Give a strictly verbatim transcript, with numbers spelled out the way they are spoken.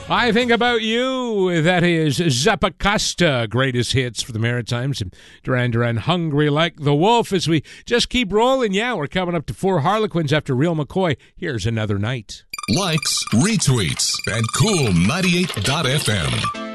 I Think About You. That is Zappacosta. Greatest hits for the Maritimes. And Duran Duran, Hungry Like the Wolf. As we just keep rolling, yeah, we're coming up to four Harlequins after Real McCoy. Here's Another Night. Likes, retweets, and cool ninety-eight dot f m.